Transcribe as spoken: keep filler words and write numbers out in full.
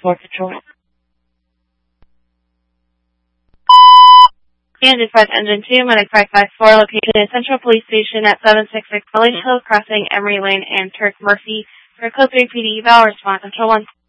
four Control. And Dispatch Engine two, Medic five five four, located in Central Police Station at seven six six Village Hill Crossing, Emery Lane, and Turk Murphy. For Code three P D eval, response Control one.